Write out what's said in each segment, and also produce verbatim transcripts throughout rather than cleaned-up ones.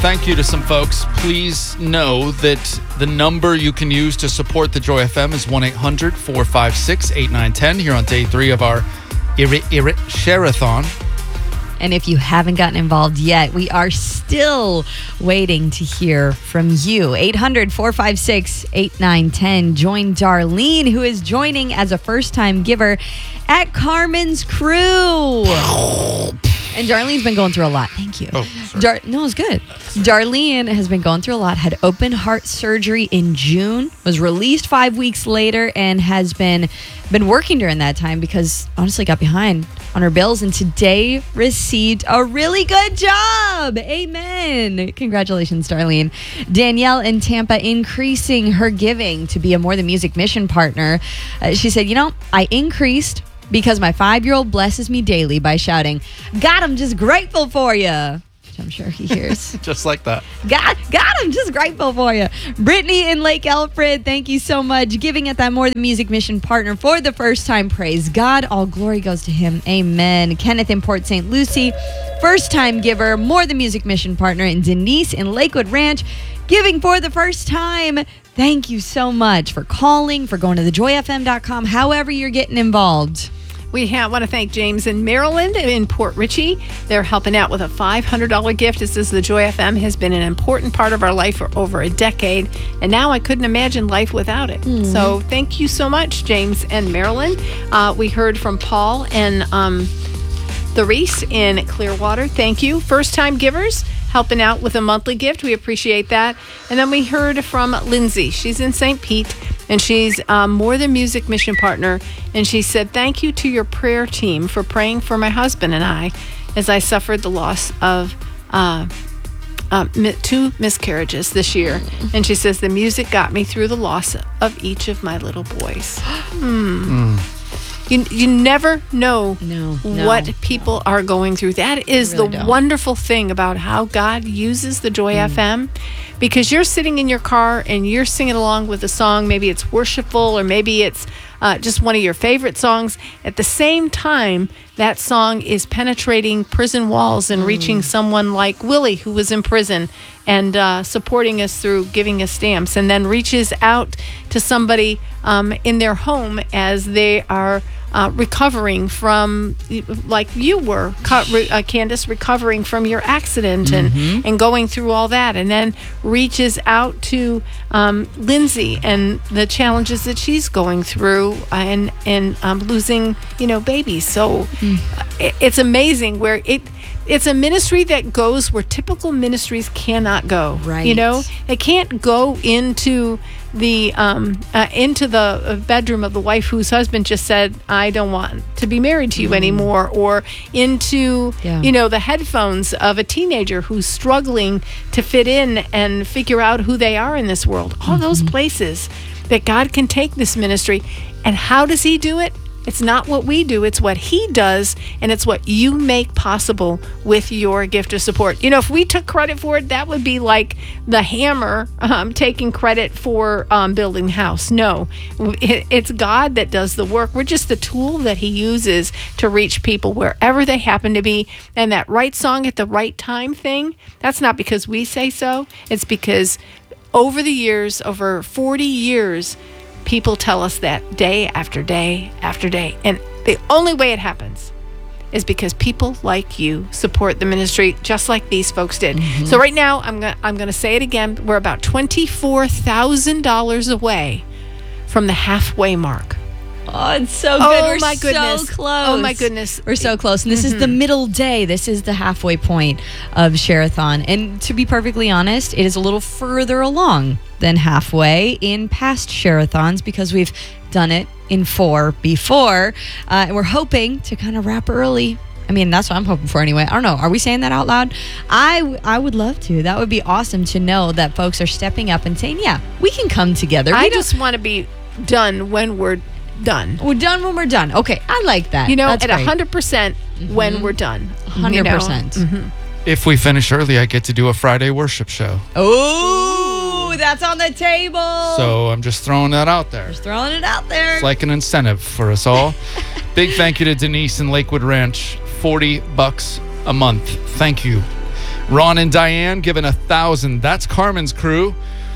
thank you to some folks. Please know that the number you can use to support the Joy F M is one eight hundred four five six eight nine one zero here on day three of our Iri Iri Share-a-thon. And if you haven't gotten involved yet, we are still waiting to hear from you. eight hundred four five six eight nine one zero. Join Darlene, who is joining as a first-time giver at Carmen's Crew. And Darlene's been going through a lot. Thank you. Oh, sorry. Dar- no, it's good. Darlene has been going through a lot, had open heart surgery in June, was released five weeks later, and has been been working during that time because honestly got behind on her bills, and today received a really good job. Amen. Congratulations, Darlene. Danielle in Tampa increasing her giving to be a More Than Music mission partner. Uh, she said, you know, I increased because my five-year-old blesses me daily by shouting, God, I'm just grateful for you. Which I'm sure he hears. Just like that. God, God, I'm just grateful for you. Brittany in Lake Alfred, thank you so much. Giving at that More Than Music mission partner for the first time. Praise God. All glory goes to him. Amen. Kenneth in Port Saint Lucie, first time giver, More Than Music mission partner. And Denise in Lakewood Ranch, giving for the first time. Thank you so much for calling, for going to the joy f m dot com, however you're getting involved. We have, want to thank James in Maryland in Port Richey. They're helping out with a five hundred dollars gift. It says the Joy F M has been an important part of our life for over a decade, and now I couldn't imagine life without it. Mm. So thank you so much, James and Maryland. Uh, we heard from Paul and um, the Reese in Clearwater. Thank you. First-time givers helping out with a monthly gift. We appreciate that. And then we heard from Lindsay. She's in Saint Pete, and she's um, More Than Music mission partner. And she said, thank you to your prayer team for praying for my husband and I as I suffered the loss of uh, uh, two miscarriages this year. And she says, the music got me through the loss of each of my little boys. Hmm. Mm. You, you never know no, no, what people are going through. That is really the don't. wonderful thing about how God uses the Joy mm. F M, because you're sitting in your car and you're singing along with a song. Maybe it's worshipful, or maybe it's uh, just one of your favorite songs. At the same time, that song is penetrating prison walls and mm. reaching someone like Willie, who was in prison, and uh, supporting us through giving us stamps, and then reaches out to somebody um, in their home as they are Uh, recovering from, like you were, uh, Candace, recovering from your accident and, mm-hmm. and going through all that, and then reaches out to um, Lindsay and the challenges that she's going through and and um, losing, you know, babies. So mm. it, it's amazing where it. It's a ministry that goes where typical ministries cannot go. Right. You know, it can't go into the um, uh, into the bedroom of the wife whose husband just said, "I don't want to be married to you mm. anymore," or into yeah. you know the headphones of a teenager who's struggling to fit in and figure out who they are in this world. All mm-hmm. those places that God can take this ministry. And how does He do it? It's not what we do, it's what He does, and it's what you make possible with your gift of support. You know, if we took credit for it, that would be like the hammer um, taking credit for um, building the house. No, it, it's God that does the work. We're just the tool that He uses to reach people wherever they happen to be. And that right song at the right time thing, that's not because we say so. It's because over the years, over forty years, people tell us that day after day after day. And the only way it happens is because people like you support the ministry just like these folks did. Mm-hmm. So right now, I'm going I'm going to say it again. We're about twenty-four thousand dollars away from the halfway mark. Oh, it's so good. Oh, We're my goodness. so close. Oh, my goodness. We're so close. And this mm-hmm. is the middle day. This is the halfway point of Share-a-thon. And to be perfectly honest, it is a little further along than halfway in past Share-a-thons because we've done it in four before. Uh, and we're hoping to kind of wrap early. I mean, that's what I'm hoping for anyway. I don't know. Are we saying that out loud? I, I would love to. That would be awesome to know that folks are stepping up and saying, yeah, we can come together. We I just want to be done when we're done. We're done when we're done. Okay, I like that. You know, That's at great. one hundred percent mm-hmm. when we're done. one hundred percent. You know? mm-hmm. If we finish early, I get to do a Friday worship show. Oh, that's on the table. So I'm just throwing that out there. Just throwing it out there. It's like an incentive for us all. Big thank you to Denise in Lakewood Ranch. forty bucks a month. Thank you. Ron and Diane giving a thousand. That's Carmen's crew.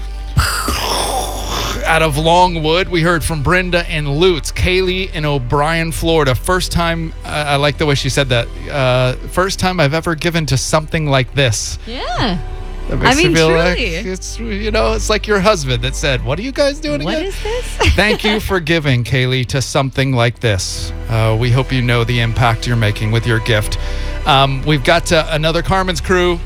Out of Longwood, we heard from Brenda and Lutz. Kaylee in O'Brien, Florida. First time, uh, I like the way she said that. Uh, first time I've ever given to something like this. Yeah. That makes I mean, me feel like truly. it's, you know, it's like your husband that said, "What are you guys doing What again?" is this? Thank you for giving, Kaylee, to something like this. Uh, we hope you know the impact you're making with your gift. Um, we've got uh, another Carmen's crew.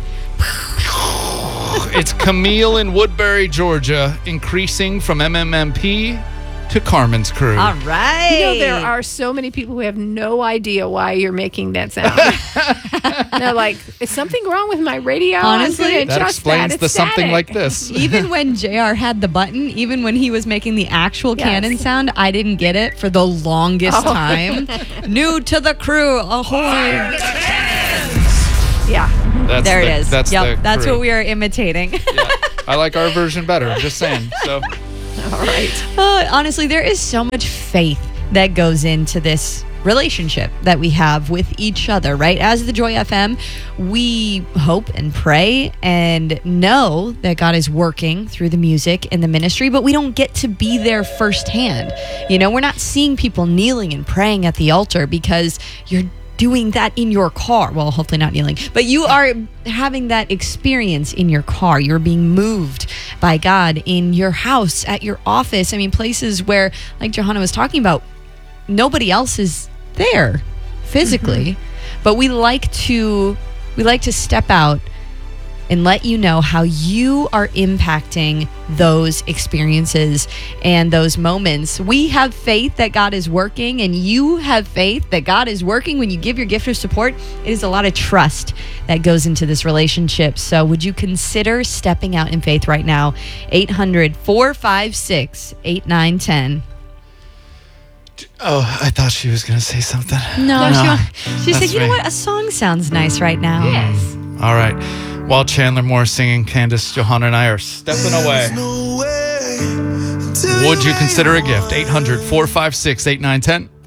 It's Camille in Woodbury, Georgia, increasing from M M M P to Carmen's crew. All right. You know, there are so many people who have no idea why you're making that sound. They're like, is something wrong with my radio? Honestly, I'm gonna That adjust explains that. the It's something static. like this. Even when J R had the button, even when he was making the actual Yes. cannon sound, I didn't get it for the longest Oh. time. New to the crew, ahoy! Yeah. That's There the, it is. That's yep, the that's crew. what we are imitating. Yeah. I like our version better. I'm just saying. So All right. Uh, honestly, there is so much faith that goes into this relationship that we have with each other, right? As the Joy F M, we hope and pray and know that God is working through the music and the ministry, but we don't get to be there firsthand. You know, we're not seeing people kneeling and praying at the altar because you're doing that in your car. Well, hopefully not kneeling, but you are having that experience in your car. You're being moved by God in your house, at your office. I mean, places where, like Johanna was talking about, nobody else is there physically, but we like to we like to step out and let you know how you are impacting those experiences and those moments. We have faith that God is working, and you have faith that God is working when you give your gift of support. It is a lot of trust that goes into this relationship. So would you consider stepping out in faith right now? eight hundred, four five six, eight nine one zero. Oh, I thought she was going to say something. No, No, she, she said, that's you know me. what? A song sounds nice right now. Yes. All right. While Chandler Moore is singing, Candace, Johanna, and I are stepping away. Would you consider a gift? eight hundred, four five six, eight nine one zero.